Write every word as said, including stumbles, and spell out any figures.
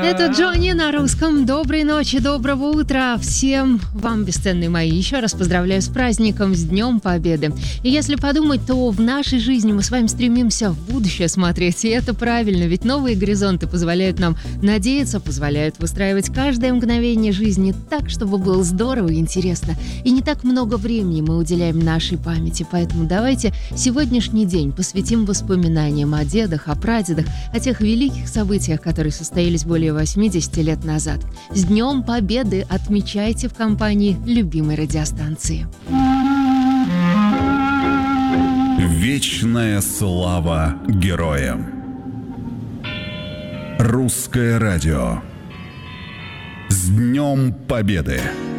Это Джонни на русском. Доброй ночи, доброго утра всем вам, бесценные мои. Еще раз поздравляю с праздником, с Днем Победы. И если подумать, то в нашей жизни мы с вами стремимся в будущее смотреть. И это правильно, ведь новые горизонты позволяют нам надеяться, позволяют выстраивать каждое мгновение жизни так, чтобы было здорово и интересно. И не так много времени мы уделяем нашей памяти. Поэтому давайте сегодняшний день посвятим воспоминаниям о дедах, о прадедах, о тех великих событиях, которые состоялись более восьмидесяти лет назад. С Днем Победы отмечайте в компании любимой радиостанции. Вечная слава героям. Русское радио. С Днем Победы!